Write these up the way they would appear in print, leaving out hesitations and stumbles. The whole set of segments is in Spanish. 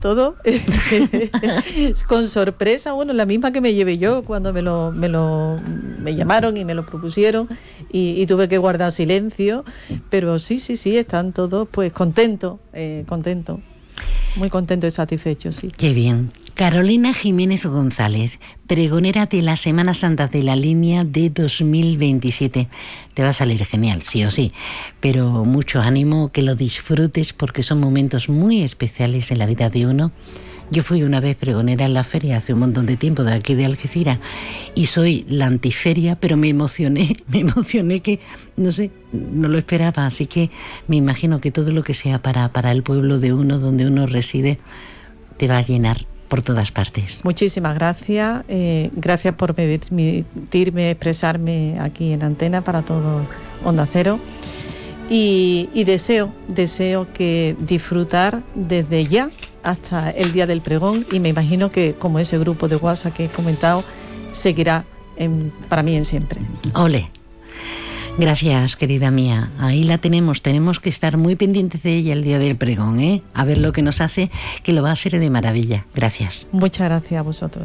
todo con sorpresa, bueno, la misma que me llevé yo cuando me llamaron y me lo propusieron y tuve que guardar silencio, pero sí, están todos pues contentos, muy contentos y satisfechos, sí. Qué bien. Carolina Jiménez González, pregonera de la Semana Santa de la Línea de 2027. Te va a salir genial, sí o sí, pero mucho ánimo, que lo disfrutes porque son momentos muy especiales en la vida de uno. Yo fui una vez pregonera en la feria hace un montón de tiempo de aquí de Algeciras y soy la antiferia, pero me emocioné que, no sé, no lo esperaba, así que me imagino que todo lo que sea para el pueblo de uno, donde uno reside, te va a llenar por todas partes. Muchísimas gracias, gracias por permitirme expresarme aquí en antena para todo Onda Cero y deseo que disfrutar desde ya hasta el día del pregón y me imagino que como ese grupo de WhatsApp que he comentado seguirá para mí en siempre. Ole. Gracias, querida mía. Ahí la tenemos que estar muy pendientes de ella el día del pregón, ¿eh? A ver lo que nos hace, que lo va a hacer de maravilla. Gracias. Muchas gracias a vosotros.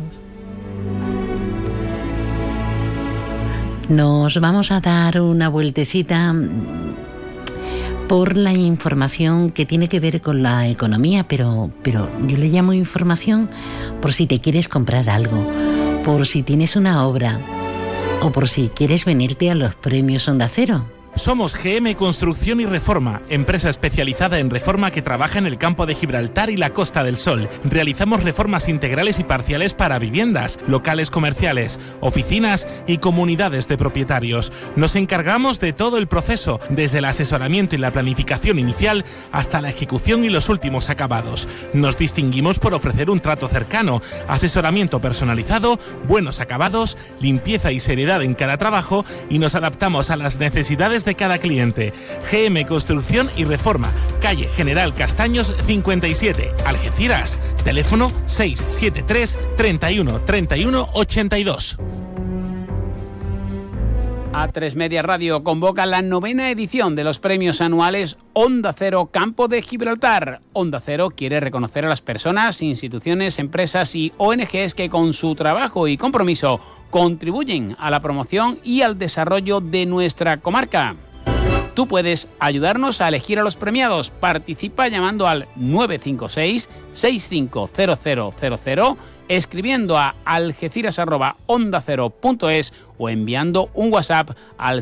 Nos vamos a dar una vueltecita por la información que tiene que ver con la economía, pero yo le llamo información por si te quieres comprar algo, por si tienes una obra, o por si quieres venirte a los premios Onda Cero. Somos GM Construcción y Reforma, empresa especializada en reforma que trabaja en el campo de Gibraltar y la Costa del Sol. Realizamos reformas integrales y parciales para viviendas, locales comerciales, oficinas y comunidades de propietarios. Nos encargamos de todo el proceso, desde el asesoramiento y la planificación inicial hasta la ejecución y los últimos acabados. Nos distinguimos por ofrecer un trato cercano, asesoramiento personalizado, buenos acabados, limpieza y seriedad en cada trabajo y nos adaptamos a las necesidades de cada cliente. GM Construcción y Reforma, calle General Castaños 57, Algeciras. Teléfono 673 31 31 82. A3 Media Radio convoca la 9ª edición de los premios anuales Onda Cero Campo de Gibraltar. Onda Cero quiere reconocer a las personas, instituciones, empresas y ONGs que con su trabajo y compromiso contribuyen a la promoción y al desarrollo de nuestra comarca. Tú puedes ayudarnos a elegir a los premiados. Participa llamando al 956-650000, escribiendo a algeciras@ondacero.es o enviando un WhatsApp al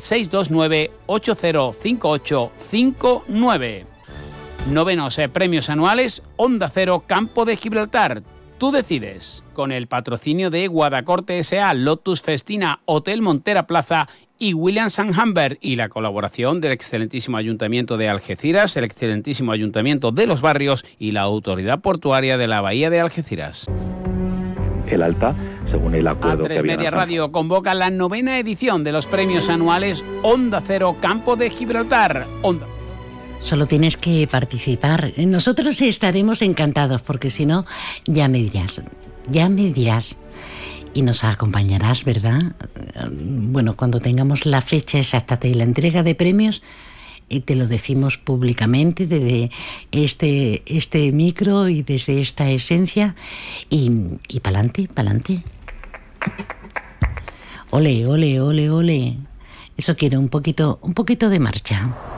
629-805859. 9º premios anuales Onda Cero Campo de Gibraltar. Tú decides. Con el patrocinio de Guadacorte S.A., Lotus Festina, Hotel Montera Plaza y Williams & Humbert y la colaboración del excelentísimo Ayuntamiento de Algeciras, el excelentísimo Ayuntamiento de Los Barrios y la Autoridad Portuaria de la Bahía de Algeciras. El alta, según el acuerdo A3 Media Radio convoca la 9ª edición de los premios anuales Onda Cero Campo de Gibraltar. Solo tienes que participar. Nosotros estaremos encantados, porque si no, ya me dirás. Y nos acompañarás, ¿verdad? Bueno, cuando tengamos la fecha exacta de la entrega de premios, te lo decimos públicamente desde este micro y desde esta esencia. Y pa'lante. Ole. Eso quiere un poquito de marcha.